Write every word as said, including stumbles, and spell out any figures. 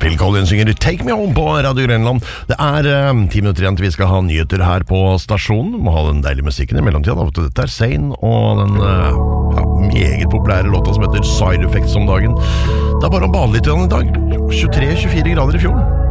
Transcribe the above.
Phil Collins synger Take Me Home på Radio Grenland. Det er eh, ti minutter igjen til vi skal ha nyheter her på stasjonen. Må ha den deilige musikken i mellomtiden. Da. Dette er Zayn og den eh, ja, meget populære låta som heter Side Effects om dagen. Det er bare å bade litt i dag. tjuetre til tjuefire grader i fjorden.